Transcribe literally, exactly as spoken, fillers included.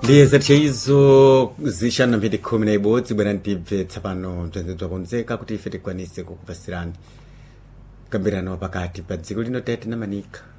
liyeza tcheizo zishana mphindi khumi na ibodzi bwera ntibvetsa pano bzanze bzakonzeka kuti ife tikwanise kukupasirani kambirano pakati pa dziko lino tete na manika